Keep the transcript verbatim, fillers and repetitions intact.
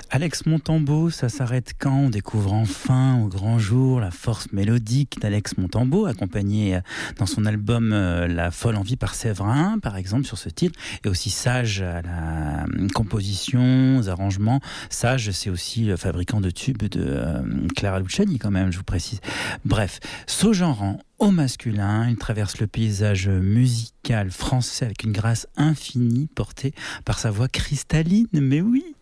Alex Montembeault, ça s'arrête quand? On découvre enfin au grand jour la force mélodique d'Alex Montembeault, accompagné dans son album La folle envie par Séverin, par exemple, sur ce titre, et aussi Sage à la composition, aux arrangements. Sage, c'est aussi le fabricant de tubes de euh, Clara Luciani, quand même, je vous précise. Bref, Saugenran au masculin, il traverse le paysage musical français avec une grâce infinie portée par sa voix cristalline, mais oui.